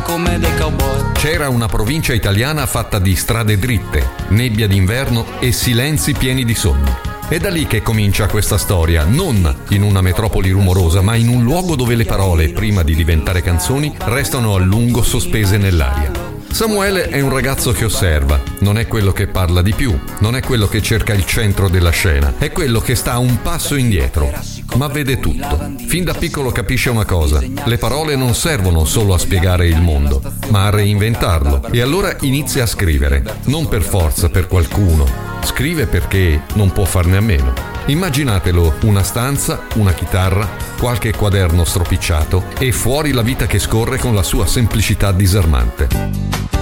come dei cowboy. C'era una provincia italiana fatta di strade dritte, nebbia d'inverno e silenzi pieni di sogni. È da lì che comincia questa storia, non in una metropoli rumorosa, ma in un luogo dove le parole, prima di diventare canzoni, restano a lungo sospese nell'aria. Samuele è un ragazzo che osserva, non è quello che parla di più, non è quello che cerca il centro della scena, è quello che sta un passo indietro, ma vede tutto. Fin da piccolo capisce una cosa: le parole non servono solo a spiegare il mondo, ma a reinventarlo. E allora inizia a scrivere, non per forza per qualcuno, scrive perché non può farne a meno. Immaginatelo: una stanza, una chitarra, qualche quaderno stropicciato e fuori la vita che scorre con la sua semplicità disarmante.